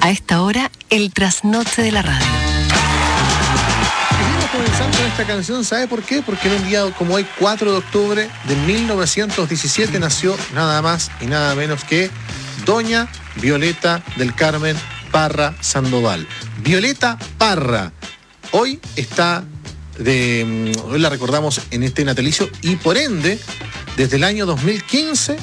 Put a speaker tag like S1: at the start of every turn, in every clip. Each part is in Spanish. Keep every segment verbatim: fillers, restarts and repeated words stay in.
S1: A esta hora, el trasnoche de la radio.
S2: Seguimos comenzando con esta canción, ¿sabe por qué? Porque en un día como hoy, cuatro de octubre de mil novecientos diecisiete, nació nada más y nada menos que Doña Violeta del Carmen Parra Sandoval. Violeta Parra. Hoy está de... Hoy la recordamos en este natalicio y por ende, desde el año dos mil quince,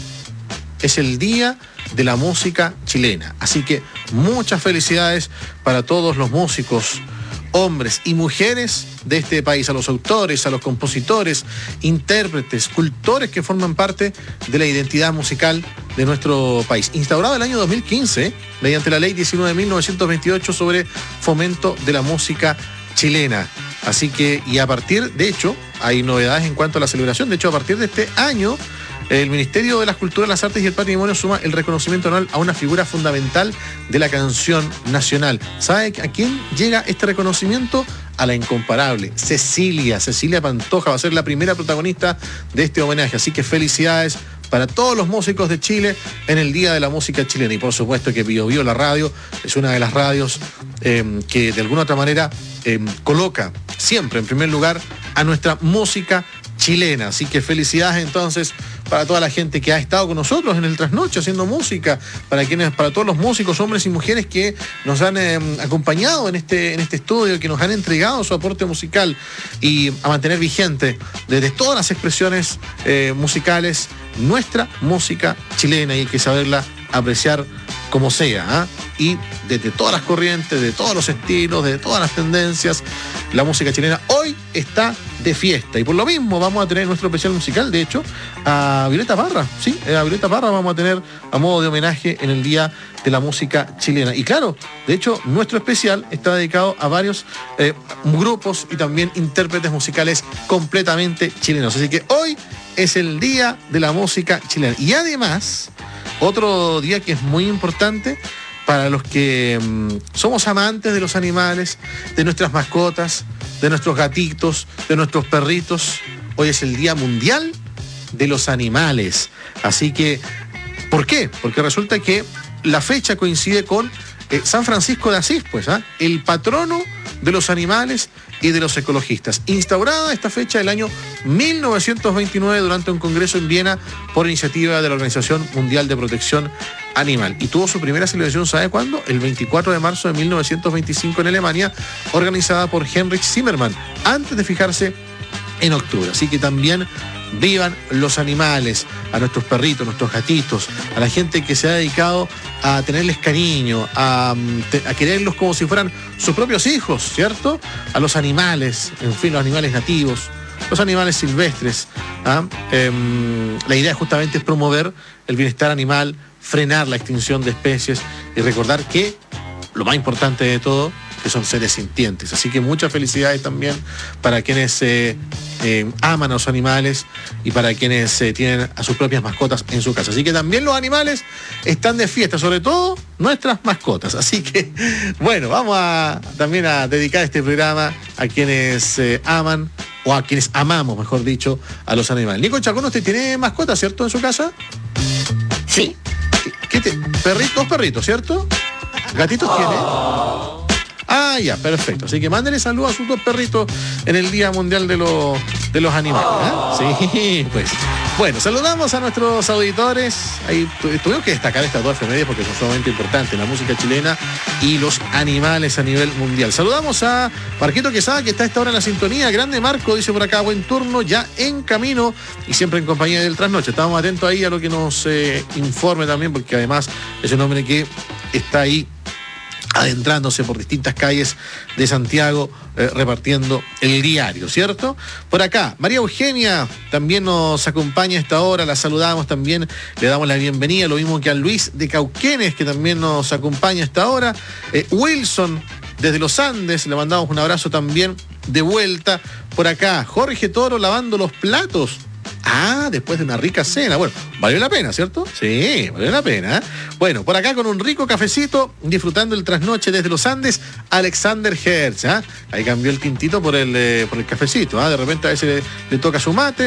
S2: es el Día de la Música Chilena. Así que muchas felicidades para todos los músicos, hombres y mujeres de este país, a los autores, a los compositores, intérpretes, cultores que forman parte de la identidad musical de nuestro país. Instaurado el año dos mil quince, mediante la ley diecinueve mil novecientos veintiocho sobre fomento de la música chilena. Así que, y a partir, de hecho, hay novedades en cuanto a la celebración. De hecho, a partir de este año, el Ministerio de las Culturas, las Artes y el Patrimonio suma el reconocimiento anual a una figura fundamental de la canción nacional. ¿Sabe a quién llega este reconocimiento? A la incomparable Cecilia. Cecilia Pantoja va a ser la primera protagonista de este homenaje. Así que felicidades para todos los músicos de Chile en el Día de la Música Chilena. Y por supuesto que Bio Bio, la radio, es una de las radios eh, que de alguna otra manera eh, coloca siempre en primer lugar a nuestra música chilena. Así que felicidades entonces para toda la gente que ha estado con nosotros en el trasnoche haciendo música, para quienes, para todos los músicos, hombres y mujeres que nos han eh, acompañado en este, en este estudio, que nos han entregado su aporte musical y a mantener vigente desde todas las expresiones eh, musicales nuestra música chilena, y hay que saberla apreciar como sea, ¿eh? Y desde todas las corrientes, de todos los estilos, de todas las tendencias, la música chilena hoy está de fiesta. Y por lo mismo vamos a tener nuestro especial musical, de hecho, a Violeta Parra, ¿sí? A Violeta Parra vamos a tener a modo de homenaje en el Día de la Música Chilena. Y claro, de hecho, nuestro especial está dedicado a varios eh, grupos y también intérpretes musicales completamente chilenos. Así que hoy es el Día de la Música Chilena. Y además, otro día que es muy importante para los que mmm, somos amantes de los animales, de nuestras mascotas, de nuestros gatitos, de nuestros perritos. Hoy es el Día Mundial de los Animales. Así que, ¿por qué? Porque resulta que la fecha coincide con eh, San Francisco de Asís, pues, ¿eh? el patrono de los animales y de los ecologistas. Instaurada esta fecha el año mil novecientos veintinueve durante un congreso en Viena por iniciativa de la Organización Mundial de Protección Animal. Y tuvo su primera celebración, ¿sabe cuándo? El veinticuatro de marzo de mil novecientos veinticinco en Alemania, organizada por Heinrich Zimmermann, antes de fijarse en octubre. Así que también vivan los animales, a nuestros perritos, nuestros gatitos, a la gente que se ha dedicado a tenerles cariño, a, a quererlos como si fueran sus propios hijos, ¿cierto? A los animales, en fin, los animales nativos, los animales silvestres. ¿ah? Eh, la idea justamente es promover el bienestar animal, frenar la extinción de especies y recordar que lo más importante de todo, que son seres sintientes. Así que muchas felicidades también para quienes eh, eh, aman a los animales y para quienes eh, tienen a sus propias mascotas en su casa. Así que también los animales están de fiesta, sobre todo nuestras mascotas. Así que, bueno, vamos a también a dedicar este programa a quienes eh, aman, o a quienes amamos, mejor dicho, a los animales. Nico Chacón, ¿usted tiene mascotas, cierto, en su casa?
S3: Sí.
S2: ¿Qué, qué te, perritos, dos perritos, ¿cierto? ¿Gatitos tiene? Ah, ya, perfecto. Así que mándenle saludos a sus dos perritos en el Día Mundial de, lo, de los Animales. ¿eh? Sí, pues. Bueno, saludamos a nuestros auditores. Ahí tuvimos que destacar estas dos efemérides porque son sumamente importantes, la música chilena y los animales a nivel mundial. Saludamos a Marquito Quesada, que está a esta hora en la sintonía. Grande Marco, dice por acá, buen turno, ya en camino y siempre en compañía del Trasnoche. Estamos atentos ahí a lo que nos eh, informe también, porque además es un hombre que está ahí adentrándose por distintas calles de Santiago, eh, repartiendo el diario, ¿cierto? Por acá, María Eugenia también nos acompaña a esta hora, la saludamos también, le damos la bienvenida, lo mismo que a Luis de Cauquenes, que también nos acompaña a esta hora, eh, Wilson desde los Andes, le mandamos un abrazo también de vuelta. Por acá, Jorge Toro lavando los platos. Ah, después de una rica cena. Bueno, valió la pena, ¿cierto? Sí, valió la pena. ¿eh? Bueno, por acá con un rico cafecito, disfrutando el trasnoche desde los Andes, Alexander Hertz. ¿eh? Ahí cambió el tintito por el, eh, por el cafecito. ¿eh? De repente a veces le, le toca su mate.